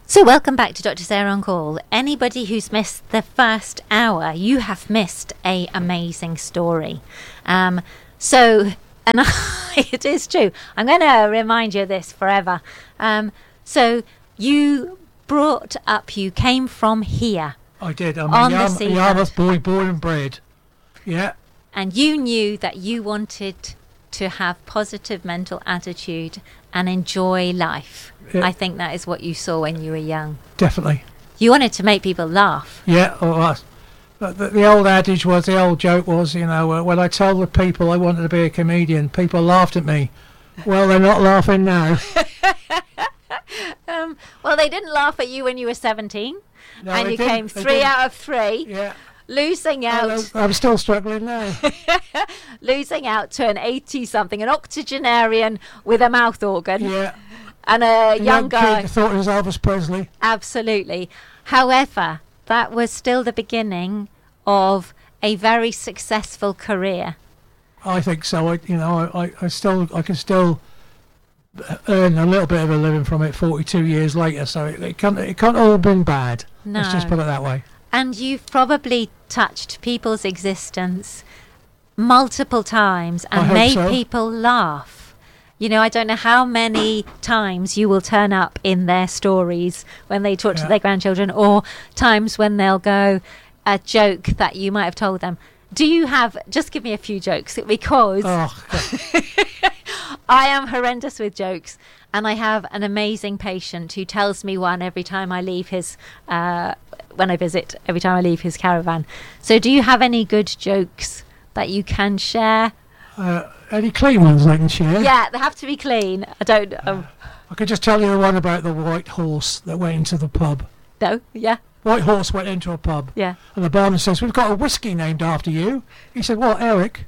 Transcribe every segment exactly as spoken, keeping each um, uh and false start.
So welcome back to Doctor Sarah on Call. Anybody who's missed the first hour, you have missed a amazing story. Um, so, and it is true. I'm going to remind you of this forever. Um, so you brought up, you came from here. I did. I'm on a the Yarm- sealand. Yarmouth boy, born and bred. Yeah. And you knew that you wanted to have positive mental attitude and enjoy life. Yeah. I think that is what you saw when you were young. Definitely. You wanted to make people laugh. Yeah. Well, uh, the, the old adage was, the old joke was, you know, uh, when I told the people I wanted to be a comedian, people laughed at me. Well, they're not laughing now. um, well, they didn't laugh at you when you were seventeen. No, and they you didn't. came They three didn't. out of three. Yeah. Losing out, I'm, I'm still struggling now. losing out to an eighty-something, an octogenarian with a mouth organ, Yeah. and a The young guy. kid thought it was Elvis Presley. Absolutely. However, that was still the beginning of a very successful career. I think so. I, you know, I, I, I still, I can still earn a little bit of a living from it forty-two years later. So it, it can't, it can't all have been bad. No. Let's just put it that way. And you've probably touched people's existence multiple times I and hope made so. people laugh. You know, I don't know how many times you will turn up in their stories when they talk Yeah. to their grandchildren, or times when they'll go a joke that you might have told them. Do you have, just give me a few jokes, because Oh, God. I am horrendous with jokes, and I have an amazing patient who tells me one every time I leave his, uh, when I visit, every time I leave his caravan. So do you have any good jokes that you can share? Uh, any clean ones I can share? Yeah, they have to be clean. I don't, um, I could just tell you the one about the white horse that went into the pub. no, yeah, White horse went into a pub, yeah. and the barman says, "We've got a whiskey named after you." He said, "What, Eric?"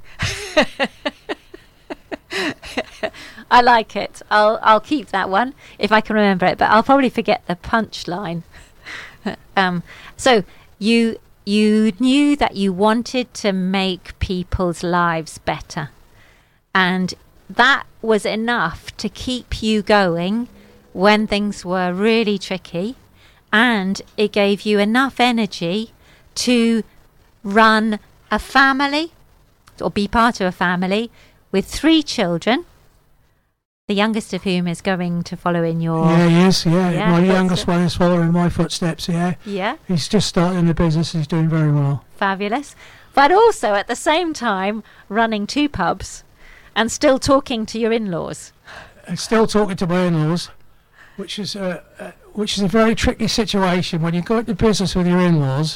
I like it. I'll I'll keep that one if I can remember it, but I'll probably forget the punchline. um, so you you knew that you wanted to make people's lives better, and that was enough to keep you going when things were really tricky, and it gave you enough energy to run a family or be part of a family with three children, the youngest of whom is going to follow in your... Yeah, he is, yeah. Yeah, my that's youngest it. one is following my footsteps, yeah. Yeah, He's just starting the business, he's doing very well. fabulous. But also, at the same time, running two pubs and still talking to your in-laws. I'm still talking to my in-laws, which is, uh, uh, which is a very tricky situation. When you go into business with your in-laws,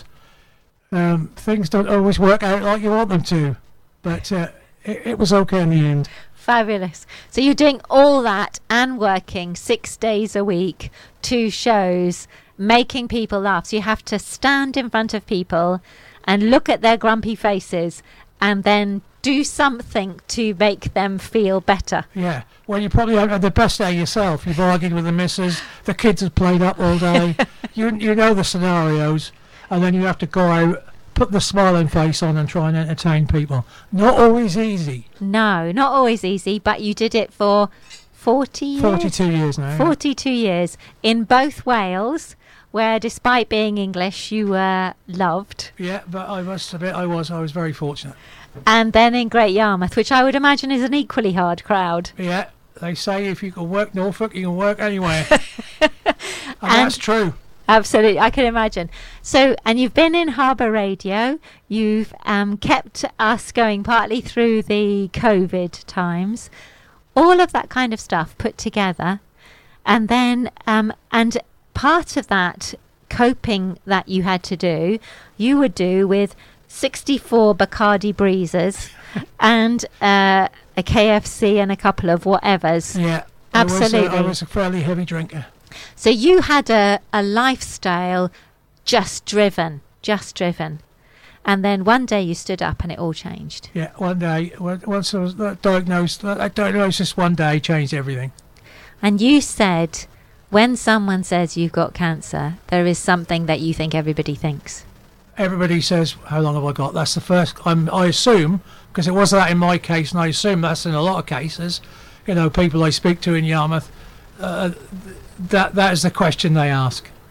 um, things don't always work out like you want them to. But uh, it, it was okay in the end. Fabulous. So you're doing all that and working six days a week, two shows, making people laugh. So you have to stand in front of people and look at their grumpy faces and then do something to make them feel better. Yeah. Well, you probably haven't had the best day yourself. You've argued with the missus. The kids have played up all day. you you know the scenarios, and then you have to go out, put the smiling face on, and try and entertain people. Not always easy. No, not always easy, but you did it for forty years. Forty-two years now. yeah. forty-two years in both Wales, where despite being English, you were loved. Yeah, but I must admit, I was I was very fortunate. And then in Great Yarmouth, which I would imagine is an equally hard crowd. Yeah, they say if you can work Norfolk, you can work anywhere, and, that's true. Absolutely, I can imagine. So, and you've been in Harbour Radio. You've um, kept us going partly through the COVID times. All of that kind of stuff put together, and then um, and part of that coping that you had to do, you would do with sixty-four Bacardi Breezers and uh, a K F C and a couple of whatevers. Yeah, Absolutely. I was, uh, I was a fairly heavy drinker. So you had a, a lifestyle just driven, just driven. And then one day you stood up and it all changed. Yeah, one day, when- once I was diagnosed, that diagnosis one day changed everything. And you said, when someone says you've got cancer, there is something that you think everybody thinks. Everybody says, "How long have I got?" That's the first. I'm, I assume, because it was that in my case, and I assume that's in a lot of cases. You know, people I speak to in Yarmouth, uh, that that is the question they ask.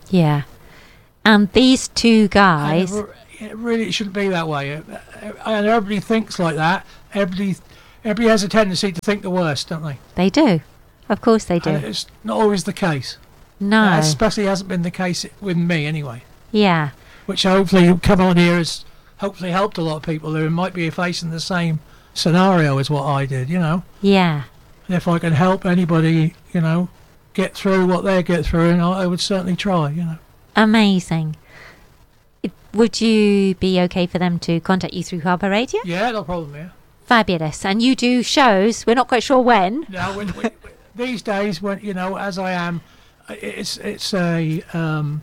Yeah. And these two guys... And it really, it shouldn't be that way. And everybody thinks like that. Everybody, everybody has a tendency to think the worst, don't they? They do. Of course they do. And it's not always the case. No. Uh, especially hasn't been the case with me, anyway. Yeah. Which hopefully, come on here, has hopefully helped a lot of people who might be facing the same scenario as what I did, you know. Yeah. And if I can help anybody, you know, get through what they get through, and I, I would certainly try, you know. Amazing. It- Would you be okay for them to contact you through Harbour Radio? Yeah, no problem, yeah. Fabulous. And you do shows. We're not quite sure when. Now, when, when, these days, when you know, as I am, it's it's a um,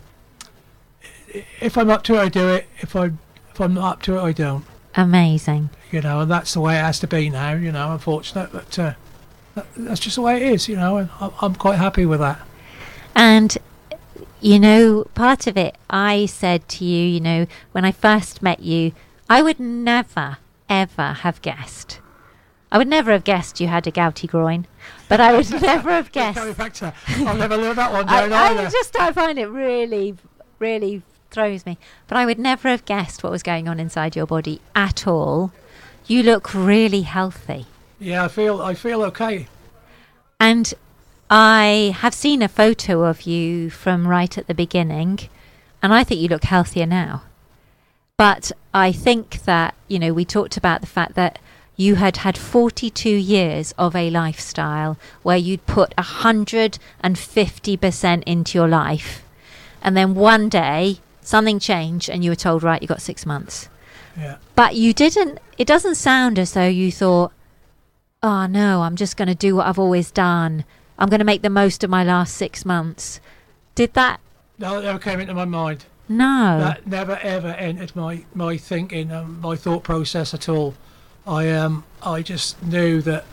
if I'm up to it, I do it. If I if I'm not up to it, I don't. Amazing. You know, and that's the way it has to be now. You know, unfortunate, but uh, that, that's just the way it is. You know, and I, I'm quite happy with that. And, you know, part of it, I said to you, you know, when I first met you, I would never, ever have guessed. I would never have guessed you had a gouty groin, but I would never have guessed. Coming back to, I'll never learn that one I, down I either. just I find it really, really throws me. But I would never have guessed what was going on inside your body at all. You look really healthy. Yeah, I feel I feel okay. And I have seen a photo of you from right at the beginning, and I think you look healthier now. But I think that, you know, we talked about the fact that you had had forty-two years of a lifestyle where you'd put one hundred fifty percent into your life, and then one day something changed and you were told, right, you got six months. Yeah. But you didn't, it doesn't sound as though you thought, oh no, I'm just going to do what I've always done. I'm going to make the most of my last six months. Did that? No, that never came into my mind. No. That never ever entered my my thinking, um, my thought process at all. I um I just knew that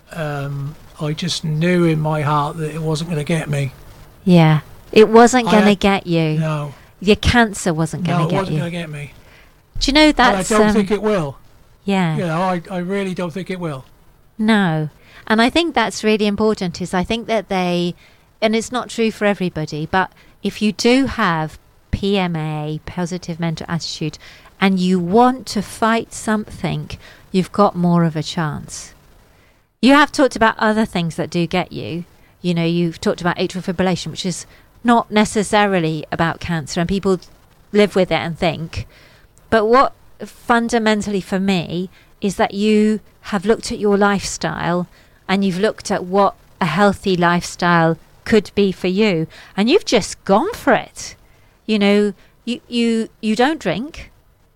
um I just knew in my heart that it wasn't going to get me. Yeah. It wasn't I going to had- get you. No, Your cancer wasn't going no, to it get wasn't you. going to get me. Do you know And I that's... don't um, think it will. yeah. You know, I I really don't think it will. No. And I think that's really important is I think that they, and it's not true for everybody, but if you do have P M A, positive mental attitude, and you want to fight something, you've got more of a chance. You have talked about other things that do get you. You know, you've talked about atrial fibrillation, which is not necessarily about cancer, and people live with it and think. But what fundamentally for me is that you have looked at your lifestyle and you've looked at what a healthy lifestyle could be for you, and you've just gone for it. You know, you you, you don't drink.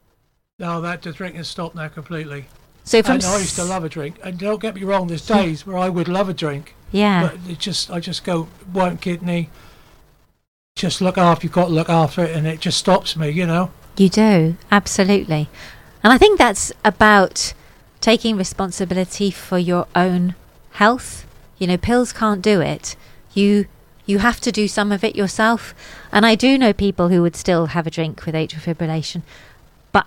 No, that the drink has stopped now completely. So from And I used to love a drink. And don't get me wrong, there's days where I would love a drink. yeah, But it just, I just go, one kidney, just look after, you've got to look after it, and it just stops me, you know. you do, absolutely. And I think that's about taking responsibility for your own health. You know, pills can't do it. You you have to do some of it yourself. And I do know people who would still have a drink with atrial fibrillation. But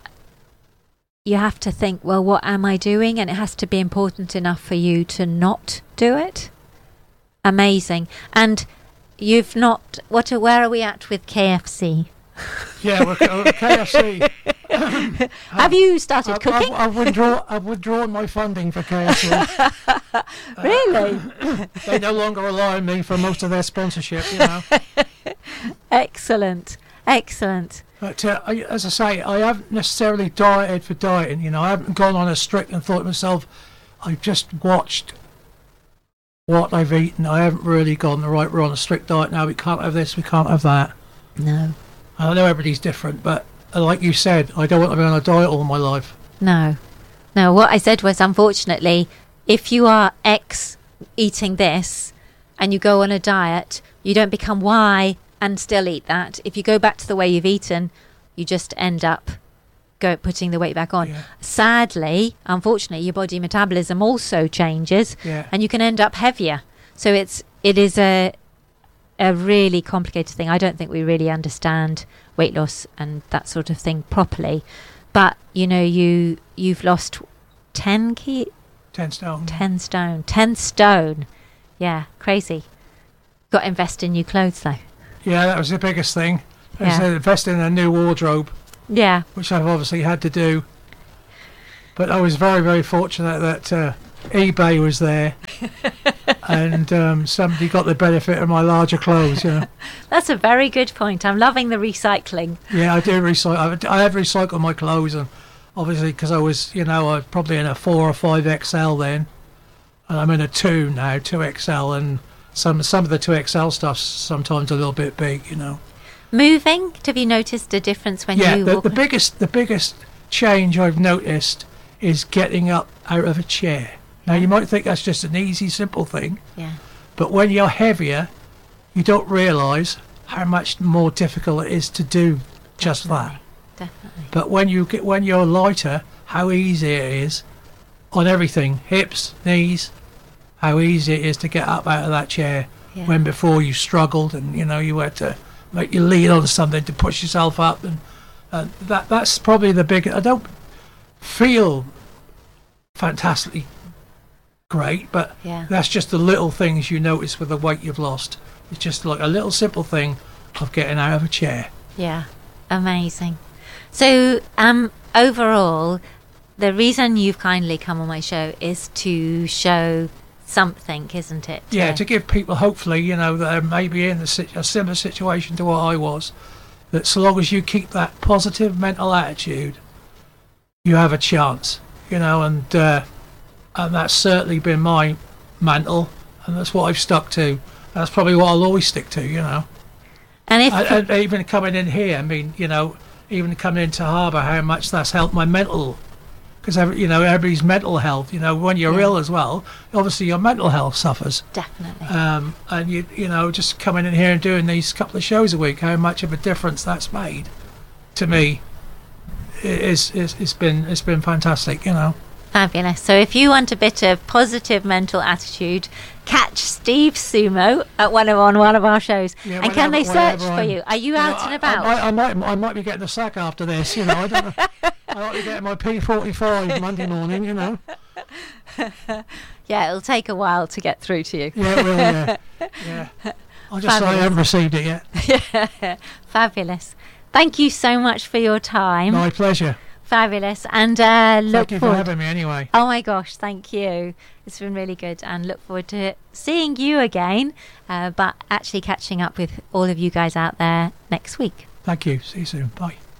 you have to think, well, what am I doing? And it has to be important enough for you to not do it. Amazing. And you've not, what, where are we at with K F C? Yeah, we're, we're K F C. Have you started I've, cooking? I've, I've, withdraw, I've withdrawn my funding for K F C. Really? They no longer rely on me for most of their sponsorship, you know. Excellent. Excellent. But uh, I, as I say, I haven't necessarily dieted for dieting, you know. I haven't gone on a strict and thought to myself, I've just watched what I've eaten. I haven't really gone, right, we're on a strict diet now, we can't have this, we can't have that. No. I know everybody's different, but uh, like you said, I don't want to be on a diet all my life. No. No, what I said was, unfortunately, if you are X eating this and you go on a diet, you don't become Y and still eat that. If you go back to the way you've eaten, you just end up go putting the weight back on. Yeah. Sadly, unfortunately, your body metabolism also changes, Yeah. and you can end up heavier. So it's it is a a really complicated thing. I don't think we really understand weight loss and that sort of thing properly. But you know, you you've lost ten key, Ten stone. ten stone, ten stone. Yeah, crazy. Got to invest in new clothes though. Yeah, that was the biggest thing. It's Yeah. investing in a new wardrobe, Yeah. which I've obviously had to do. But I was very, very fortunate that uh, eBay was there, and um, somebody got the benefit of my larger clothes. You know. That's a very good point. I'm loving the recycling. Yeah, I do recycle. I have recycled my clothes, and obviously because I was, you know, I was probably in a four or five X L then, and I'm in a two now, two X L, and some some of the two X L stuff's sometimes a little bit big, you know. Moving, have you noticed a difference when Yeah, you the, walk? the biggest the biggest change I've noticed is getting up out of a chair. Now you might think that's just an easy, simple thing, Yeah, but when you're heavier, you don't realise how much more difficult it is to do just that. definitely. But when you get when you're lighter, how easy it is on everything, hips, knees, how easy it is to get up out of that chair. Yeah. When before you struggled and you know you had to make you lean on something to push yourself up, and uh, that that's probably the big. I don't feel fantastically great, but Yeah. that's just the little things you notice with the weight you've lost. It's just like a little simple thing of getting out of a chair. Yeah, amazing. So, um, overall, the reason you've kindly come on my show is to show something, isn't it? Yeah, to give people, hopefully, you know, that are maybe in a, sit- a similar situation to what I was, that so long as you keep that positive mental attitude, you have a chance, you know, and uh, and that's certainly been my mantle, and that's what I've stuck to. That's probably what I'll always stick to, you know. And if And, and even coming in here, I mean, you know, even coming into Harbour, how much that's helped my mental, because you know everybody's mental health. You know, when you're Yeah. ill as well, obviously your mental health suffers. definitely, Um, and you you know just coming in here and doing these couple of shows a week, how much of a difference that's made to me is is it's been it's been fantastic. You know. fabulous. So, if you want a bit of positive mental attitude, catch Steve Sumo at one of on one of our shows. Yeah, and can they whenever- search whenever for I'm- you? Are you You know, out I- and about? I, I, might I might be getting a sack after this. You know, I don't know. I might be getting my P forty-five Monday morning. You know. Yeah, it'll take a while to get through to you. Yeah, it will. Yeah. Yeah. I'll just say I Fabulous. haven't received it yet. Fabulous. Thank you so much for your time. My pleasure. Fabulous. And uh, look Thank you for forward. having me anyway. Oh my gosh, thank you. It's been really good, and look forward to seeing you again, uh, but actually catching up with all of you guys out there next week. Thank you. See you soon. Bye.